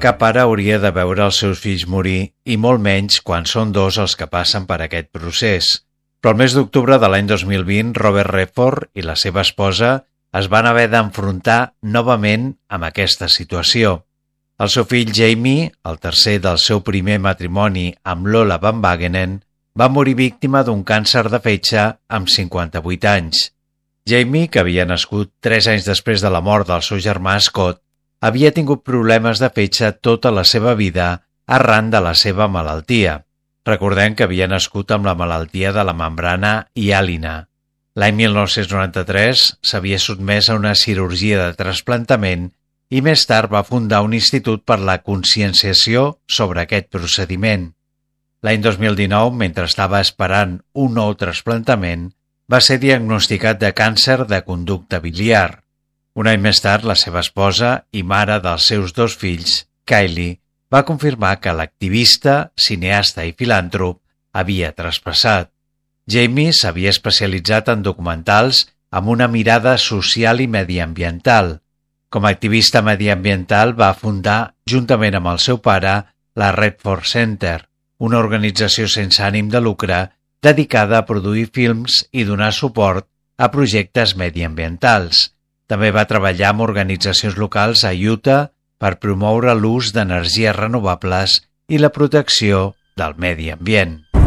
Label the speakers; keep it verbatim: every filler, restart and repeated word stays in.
Speaker 1: Cap pare hauria de veure els seus fills morir, i molt menys quan són dos els que passen per aquest procés. Però el mes d'octubre de l'any dos mil vint, Robert Redford i la seva esposa es van haver d'enfrontar novament amb aquesta situació. El seu fill Jamie, el tercer del seu primer matrimoni amb Lola Van Wagenen, va morir víctima d'un càncer de fetge amb cinquanta-vuit anys. Jamie, que havia nascut tres anys després de la mort del seu germà Scott, havia tingut problemes de fetge tota la seva vida arran de la seva malaltia. Recordem que havia nascut amb la malaltia de la membrana hialina. L'any mil nou-cents noranta-tres s'havia sotmès a una cirurgia de trasplantament i més tard va fundar un institut per la conscienciació sobre aquest procediment. L'any dos mil dinou, mentre estava esperant un nou trasplantament, va ser diagnosticat de càncer de conducte biliar. Un any més tard, la seva esposa i mare dels seus dos fills, Kylie, va confirmar que l'activista, cineasta i filàntrop havia traspassat. Jamie s'havia especialitzat en documentals amb una mirada social i mediambiental. Com a activista mediambiental va fundar, juntament amb el seu pare, la Redford Center, una organització sense ànim de lucre dedicada a produir films i donar suport a projectes mediambientals. També va treballar amb organitzacions locals a Utah per promoure l'ús d'energies renovables i la protecció del medi ambient.